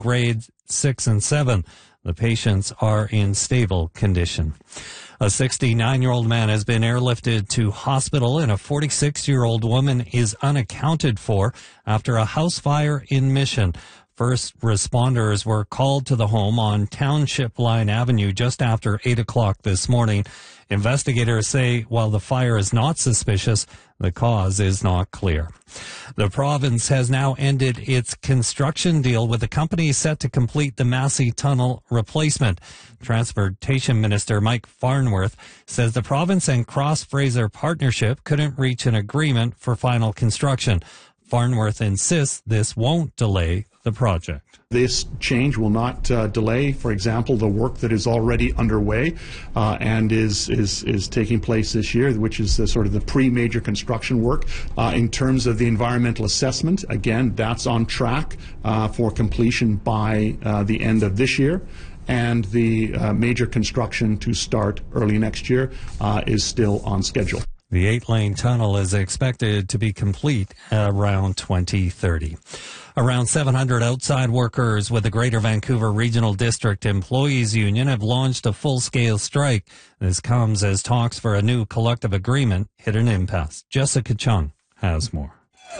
grades 6 and 7. The patients are in stable condition. A 69-year-old man has been airlifted to hospital and a 46-year-old woman is unaccounted for after a house fire in Mission. First responders were called to the home on Township Line Avenue just after 8 o'clock this morning. Investigators say while the fire is not suspicious, the cause is not clear. The province has now ended its construction deal with the company set to complete the Massey Tunnel replacement. Transportation Minister Mike Farnworth says the province and Cross Fraser Partnership couldn't reach an agreement for final construction. Farnworth insists this won't delay the project. This change will not delay, for example, the work that is already underway and is taking place this year, which is the sort of the pre-major construction work. In terms of the environmental assessment, again, that's on track for completion by the end of this year. And the major construction to start early next year is still on schedule. The 8-lane tunnel is expected to be complete around 2030. Around 700 outside workers with the Greater Vancouver Regional District Employees Union have launched a full-scale strike. This comes as talks for a new collective agreement hit an impasse. Jessica Chung has more.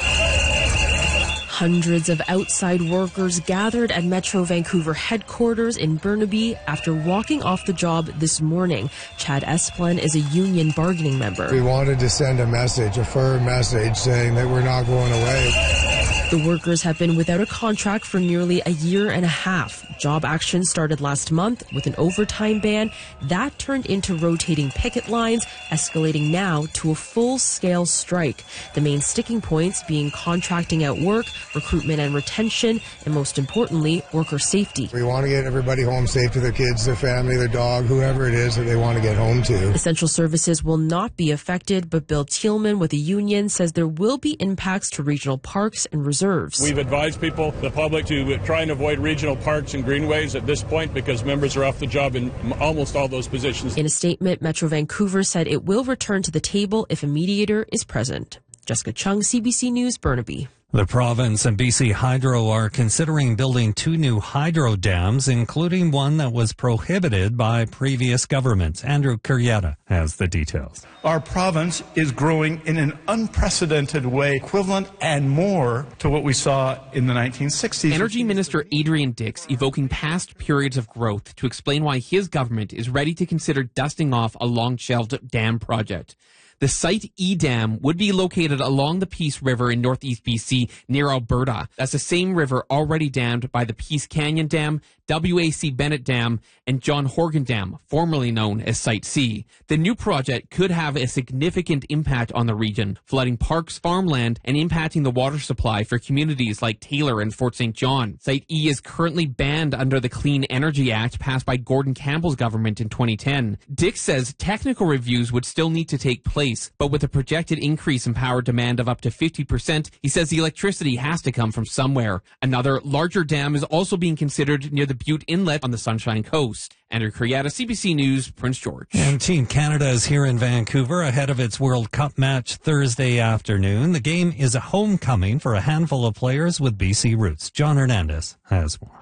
Hundreds of outside workers gathered at Metro Vancouver headquarters in Burnaby after walking off the job this morning. Chad Esplin is a union bargaining member. We wanted to send a message, a firm message, saying that we're not going away. The workers have been without a contract for nearly a year and a half. Job action started last month with an overtime ban. That turned into rotating picket lines, escalating now to a full-scale strike. The main sticking points being contracting out work, recruitment and retention, and most importantly, worker safety. We want to get everybody home safe to their kids, their family, their dog, whoever it is that they want to get home to. Essential services will not be affected, but Bill Thielman with the union says there will be impacts to regional parks and reserves. We've advised people, the public, to try and avoid regional parks and greenways at this point because members are off the job in almost all those positions. In a statement, Metro Vancouver said it will return to the table if a mediator is present. Jessica Chung, CBC News, Burnaby. The province and BC Hydro are considering building 2 new hydro dams, including one that was prohibited by previous governments. Andrew Curietta has the details. Our province is growing in an unprecedented way, equivalent and more to what we saw in the 1960s. Energy Minister Adrian Dix evoking past periods of growth to explain why his government is ready to consider dusting off a long-shelved dam project. The site E-Dam would be located along the Peace River in northeast BC near Alberta. That's the same river already dammed by the Peace Canyon Dam, W.A.C. Bennett Dam, and John Horgan Dam, formerly known as Site C. The new project could have a significant impact on the region, flooding parks, farmland, and impacting the water supply for communities like Taylor and Fort St. John. Site E is currently banned under the Clean Energy Act passed by Gordon Campbell's government in 2010. Dix says technical reviews would still need to take place, but with a projected increase in power demand of up to 50%, he says the electricity has to come from somewhere. Another larger dam is also being considered near the Butte Inlet on the Sunshine Coast. Andrew Curietta, CBC News, Prince George. And Team Canada is here in Vancouver ahead of its World Cup match Thursday afternoon. The game is a homecoming for a handful of players with BC roots. John Hernandez has more.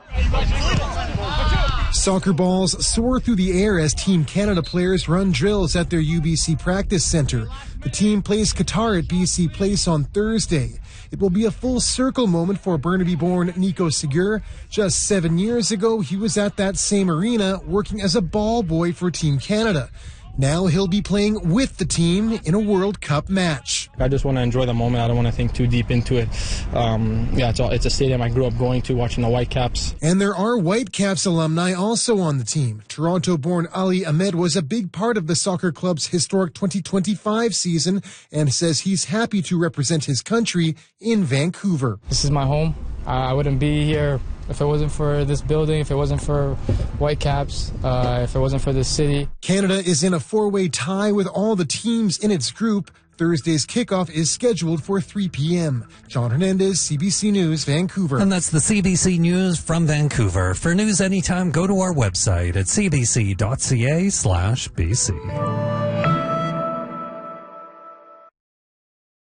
Soccer balls soar through the air as Team Canada players run drills at their UBC practice center. The team plays Qatar at BC Place on Thursday. It will be a full circle moment for Burnaby-born Nico Segur. Just 7 years ago, he was at that same arena working as a ball boy for Team Canada. Now he'll be playing with the team in a World Cup match. I just want to enjoy the moment. I don't want to think too deep into it. It's a stadium I grew up going to, watching the Whitecaps. And there are Whitecaps alumni also on the team. Toronto-born Ali Ahmed was a big part of the soccer club's historic 2025 season and says he's happy to represent his country in Vancouver. This is my home. I wouldn't be here if it wasn't for this building, if it wasn't for Whitecaps, if it wasn't for this city. Canada is in a 4-way tie with all the teams in its group. Thursday's kickoff is scheduled for 3 p.m. John Hernandez, CBC News, Vancouver. And that's the CBC News from Vancouver. For news anytime, go to our website at cbc.ca/BC.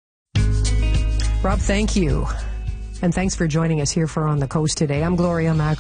Rob, thank you. And thanks for joining us here for On the Coast today. I'm Gloria Mac.